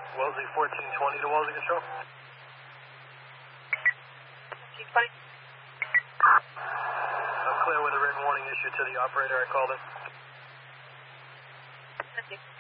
Wellesley 1420 to Wellesley Control. 1420. I'm clear with a written warning issued to the operator. I called in. Thank you.